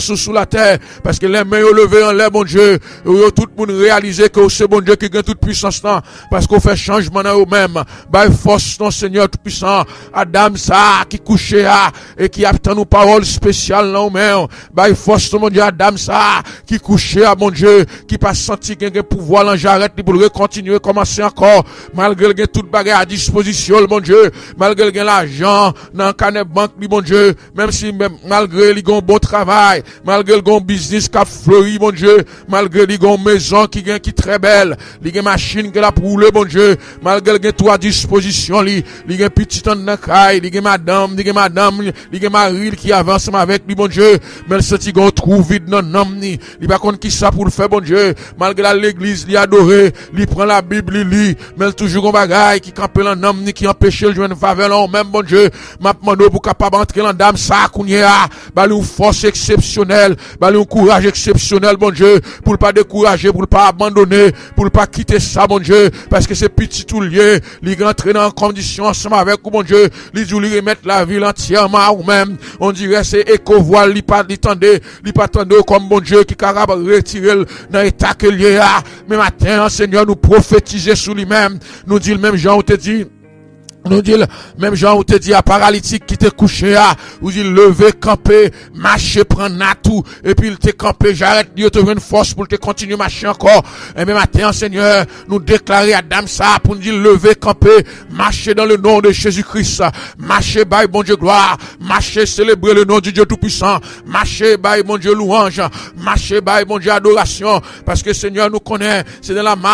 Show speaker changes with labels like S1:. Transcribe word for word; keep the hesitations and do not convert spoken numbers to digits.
S1: sous, sous la terre, parce que les mains levées en l'air, bon Dieu, tout le monde réaliser que c'est bon Dieu qui gagne toute puissance là, parce qu'on fait changement dans eux-mêmes, by force, non Seigneur tout puissant, Adam ça, qui couchait à, et qui attend nos paroles spéciales là, même, by force, mon Dieu, Adam ça, qui couchait à, mon Dieu, qui pas senti qu'il y a un pouvoir là, j'arrête, pour le continuer, commencer encore, malgré qu'il y a toute bagarre à disposition, mon Dieu, malgré qu'il y a l'argent, dans le carnet banque, mon Dieu, même si, même, malgré qu'il y a un bon travail, malgré le bon business qui a fleuri, mon Dieu, malgré le bon maison qui est qui très belle, les machines qui a roulé, mon Dieu, malgré le tout à disposition, les les petits en dans caille, les madame, les madame, les mari qui avance avec lui, mon Dieu, mais le senti qu'on trouve vide dans l'homme ni, il pas contre qui ça pour le faire, mon Dieu, malgré l'église, il adoré, il prend la Bible, il lit, mais toujours un bagaille qui campe dans l'homme ni qui empêche le joindre faveur là, même, mon Dieu, m'a demandé pour capable entrer dans dame ça kounye a, ba une force exceptionnelle, bah un courage exceptionnel, mon Dieu, pour ne pas décourager, pour ne pas abandonner, pour ne pas quitter ça, mon Dieu, parce que c'est petit tout lié, il rentre dans condition ensemble avec vous, mon Dieu, il dit lui remettre la ville entièrement ou même, on dirait c'est éco-voile, il pas l'attendait, il pas attendait comme mon Dieu qui capable retirer dans l'état que lié a, mais matin, Seigneur, nous prophétiser sur lui-même, nous dit le même Jean, on te dit, nous dit, même Jean, où te dit à paralytique qui te couché à, où dit lever, camper, marcher, prendre tout, et puis il te campé, j'arrête, Dieu te donne une force pour te continuer marcher encore. Et même matin, Seigneur, nous déclarer à dame ça, pour nous dire lever, camper, marcher dans le nom de Jésus-Christ, marcher, by bon Dieu gloire, marcher, célébrer le nom du Dieu Tout-Puissant, marcher, by bon Dieu louange, marcher, by bon Dieu adoration, parce que Seigneur nous connaît, c'est dans la marche